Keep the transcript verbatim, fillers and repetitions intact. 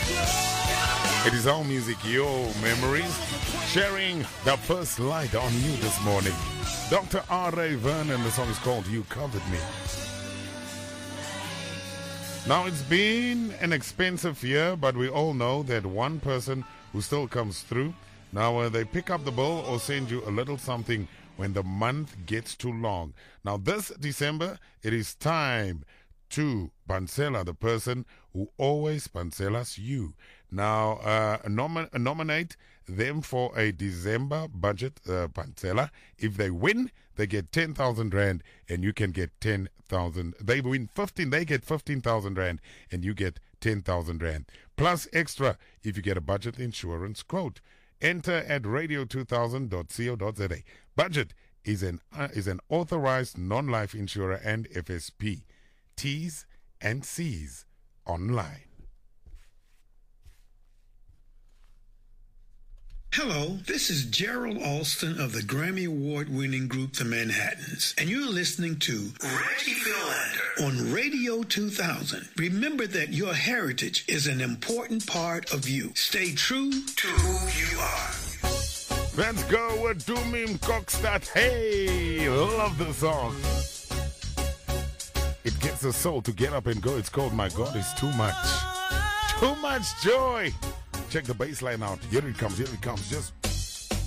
It is our music, your memories, sharing the first light on you this morning. Doctor R A. Vernon, the song is called You Covered Me. Now, it's been an expensive year, but we all know that one person who still comes through. Now, uh, they pick up the bill or send you a little something when the month gets too long. Now, this December, it is time to Pansela, the person who always Panselas you. Now, uh, nom- nominate them for a December budget uh, Pansela. If they win, they get ten thousand rand and you can get ten thousand. They win fifteen, they get fifteen thousand rand and you get ten thousand rand. Plus extra if you get a budget insurance quote. Enter at radio two thousand dot co dot za. Budget is an, uh, is an authorized non-life insurer and F S P. T's and C's online. Hello, this is Gerald Alston of the Grammy Award-winning group The Manhattans, and you're listening to Reggie Philander on Radio two thousand. Remember that your heritage is an important part of you. Stay true to who you are. Let's go with Doomim Kokstad. Hey, love the song. It gets the soul to get up and go. It's called My God Is Too Much. Too much joy. Check the bass line out. Here it comes, here it comes. Just